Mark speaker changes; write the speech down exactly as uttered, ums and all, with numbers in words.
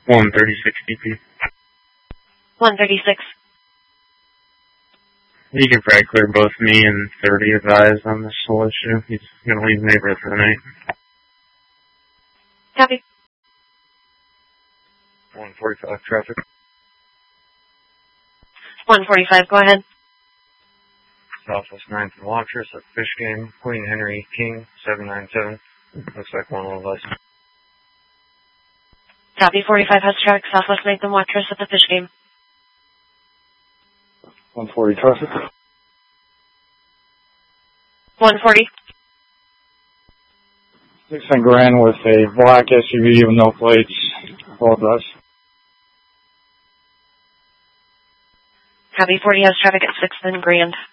Speaker 1: one thirty-six D P.
Speaker 2: one thirty-six.
Speaker 1: You can probably clear both me and thirty advised on this whole issue. He's going to leave the neighborhood for the night.
Speaker 2: Copy.
Speaker 3: one forty-five traffic.
Speaker 2: one forty-five, go ahead.
Speaker 3: Southwest ninth and Watchers at Fish Game. Queen Henry King, seven nine seven. Looks like one little license.
Speaker 2: Copy, forty-five has traffic, Southwest ninth and Watchers at the Fish Game.
Speaker 3: one forty traffic.
Speaker 2: one forty.
Speaker 4: six and Grand with a black S U V with no plates. Apologize.
Speaker 2: Copy, forty has traffic at sixth and Grand.